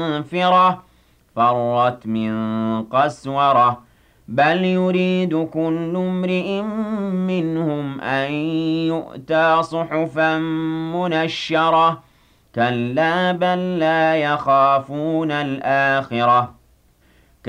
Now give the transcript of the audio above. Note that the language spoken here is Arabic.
مَّغْفِرَةٍ فَرَّتْ مِن قَسْوَرَةٍ بَلْ يُرِيدُ كُلُّ امْرِئٍ مِّنْهُمْ أَن يُؤْتَىٰ صُحُفًا مُّنَشَّرَةً كَلَّا بَل لَّا يَخَافُونَ الْآخِرَةَ